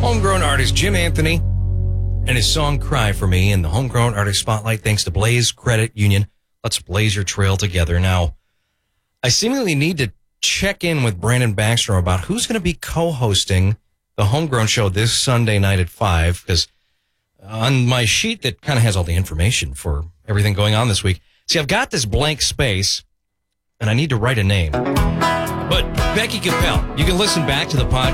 Homegrown artist Jim Anthony and his song Cry For Me in the Homegrown Artist Spotlight, thanks to Blaze Credit Union. Let's blaze your trail together. Now, I seemingly need to check in with Brandon Baxter about who's going to be co-hosting the Homegrown Show this Sunday night at 5, because on my sheet that kind of has all the information for everything going on this week, see, I've got this blank space, and I need to write a name. But Becky Capel, you can listen back to the podcast